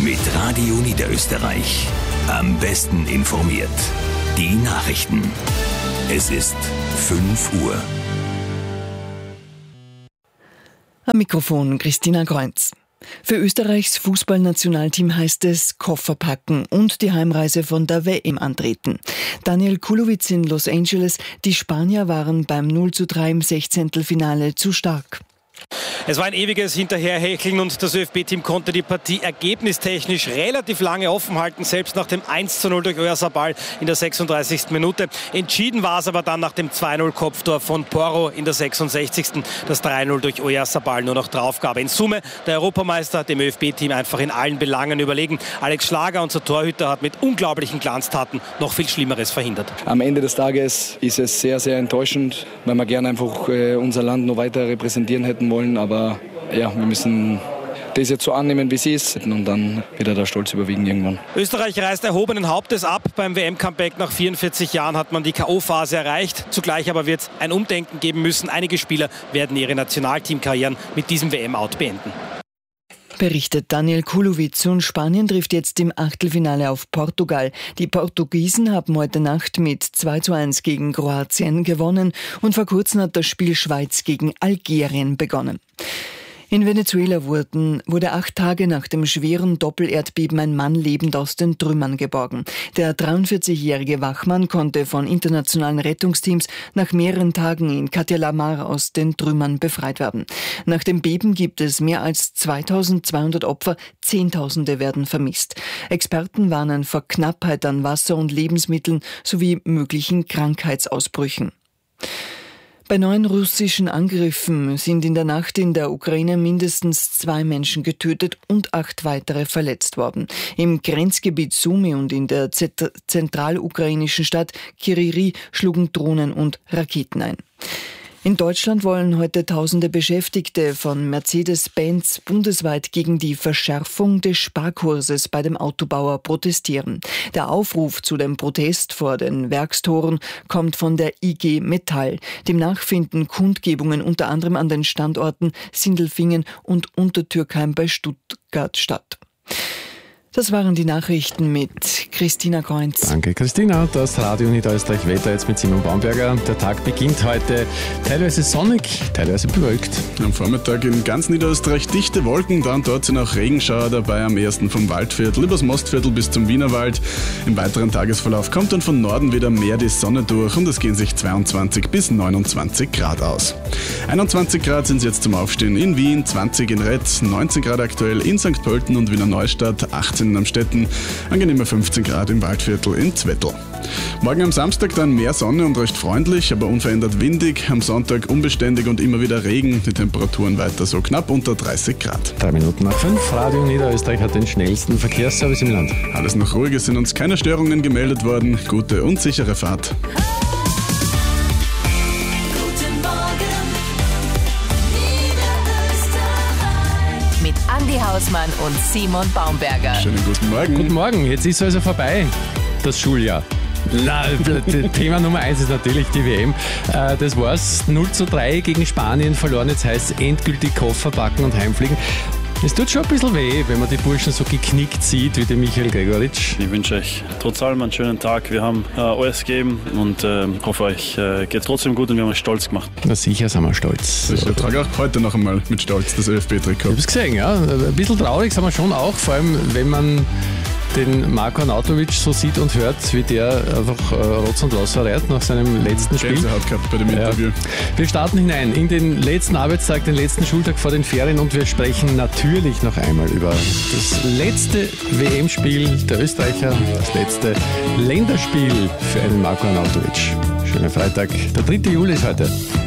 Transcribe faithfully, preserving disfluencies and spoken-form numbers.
mit Radio Niederösterreich. Am besten informiert. Die Nachrichten. Es ist fünf Uhr. Am Mikrofon Christina Kreunz. Für Österreichs Fußballnationalteam heißt es Koffer packen und die Heimreise von der W M antreten. Daniel Kulowitz in Los Angeles. Die Spanier waren beim null zu drei im Sechzehntelfinale zu stark. Es war ein ewiges Hinterherhecheln und das ÖFB-Team konnte die Partie ergebnistechnisch relativ lange offen halten, selbst nach dem eins zu null durch Oyarzabal in der sechsunddreißigsten Minute. Entschieden war es aber dann nach dem zwei null Kopftor von Porro in der sechsundsechzigsten Das drei null durch Oyarzabal nur noch drauf gab. In Summe der Europameister dem ÖFB-Team einfach in allen Belangen überlegen. Alex Schlager, unser Torhüter, hat mit unglaublichen Glanztaten noch viel Schlimmeres verhindert. Am Ende des Tages ist es sehr, sehr enttäuschend, weil wir gerne einfach äh, unser Land noch weiter repräsentieren hätten wollen, aber ja, wir müssen das jetzt so annehmen, wie sie ist, und dann wieder der Stolz überwiegen irgendwann. Österreich reist erhobenen Hauptes ab. Beim W M-Comeback nach vierundvierzig Jahren hat man die K O-Phase erreicht. Zugleich aber wird es ein Umdenken geben müssen. Einige Spieler werden ihre Nationalteamkarrieren mit diesem W M-Out beenden. Berichtet Daniel Kulowitz. Und Spanien trifft jetzt im Achtelfinale auf Portugal. Die Portugiesen haben heute Nacht mit zwei zu eins gegen Kroatien gewonnen und vor kurzem hat das Spiel Schweiz gegen Algerien begonnen. In Venezuela wurden, wurde acht Tage nach dem schweren Doppelerdbeben ein Mann lebend aus den Trümmern geborgen. Der dreiundvierzigjährige Wachmann konnte von internationalen Rettungsteams nach mehreren Tagen in Catia-la-Mar aus den Trümmern befreit werden. Nach dem Beben gibt es mehr als zweitausendzweihundert Opfer, Zehntausende werden vermisst. Experten warnen vor Knappheit an Wasser und Lebensmitteln sowie möglichen Krankheitsausbrüchen. Bei neun russischen Angriffen sind in der Nacht in der Ukraine mindestens zwei Menschen getötet und acht weitere verletzt worden. Im Grenzgebiet Sumy und in der Z- zentralukrainischen Stadt Kiriri schlugen Drohnen und Raketen ein. In Deutschland wollen heute tausende Beschäftigte von Mercedes-Benz bundesweit gegen die Verschärfung des Sparkurses bei dem Autobauer protestieren. Der Aufruf zu dem Protest vor den Werkstoren kommt von der I G Metall. Demnach finden Kundgebungen unter anderem an den Standorten Sindelfingen und Untertürkheim bei Stuttgart statt. Das waren die Nachrichten mit Christina Kreunz. Danke, Christina. Das Radio Niederösterreich Wetter jetzt mit Simon Baumberger. Der Tag beginnt heute teilweise sonnig, teilweise bewölkt. Am Vormittag in ganz Niederösterreich dichte Wolken, da und dort sind auch Regenschauer dabei, am ersten vom Waldviertel übers Mostviertel bis zum Wienerwald. Im weiteren Tagesverlauf kommt dann von Norden wieder mehr die Sonne durch und es gehen sich zweiundzwanzig bis neunundzwanzig Grad aus. einundzwanzig Grad sind es jetzt zum Aufstehen in Wien, zwanzig in Retz, neunzehn Grad aktuell in Sankt Pölten und Wiener Neustadt, achtzehn in Amstetten, angenehme fünfzehn Grad im Waldviertel in Zwettl. Morgen am Samstag dann mehr Sonne und recht freundlich, aber unverändert windig. Am Sonntag unbeständig und immer wieder Regen. Die Temperaturen weiter so knapp unter dreißig Grad. Drei Minuten nach fünf. Radio Niederösterreich hat den schnellsten Verkehrsservice im Land. Alles noch ruhig, es sind uns keine Störungen gemeldet worden. Gute und sichere Fahrt. Mit Andi Hausmann und Simon Baumberger. Schönen guten Morgen. Guten Morgen, jetzt ist also vorbei, das Schuljahr. Na, Thema Nummer eins ist natürlich die W M. Das war's. null zu drei gegen Spanien verloren. Jetzt heißt es endgültig Koffer packen und heimfliegen. Es tut schon ein bisschen weh, wenn man die Burschen so geknickt sieht wie der Michael Gregoritsch. Ich wünsche euch trotz allem einen schönen Tag. Wir haben äh, alles gegeben und äh, hoffe, euch äh, geht es trotzdem gut und wir haben euch stolz gemacht. Na sicher sind wir stolz. Ich trage auch heute noch einmal mit Stolz das ÖFB-Trikot. Ich habe es gesehen, ja. Ein bisschen traurig sind wir schon auch, vor allem wenn man den Marko Arnautovic so sieht und hört, wie der einfach äh, Rotz und Wasser reiht nach seinem letzten Spiel. Gänsehaut gehabt bei dem ja. Interview. Wir starten hinein in den letzten Arbeitstag, den letzten Schultag vor den Ferien und wir sprechen natürlich noch einmal über das letzte W M-Spiel der Österreicher, das letzte Länderspiel für einen Marko Arnautovic. Schönen Freitag, der dritte Juli ist heute.